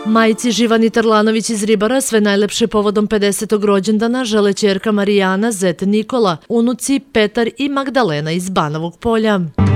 Majci Živani Tarlanović iz Ribara sve najlepše povodom 50. rođendana žele ćerka Marijana, zet Nikola, unuci Petar i Magdalena iz Banovog Polja.